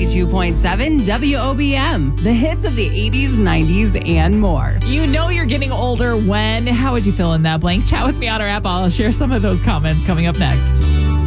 92.7 WOBM. The hits of the 80s, 90s, and more. You know you're getting older when? How would you fill in that blank? Chat with me on our app. I'll share some of those comments coming up next.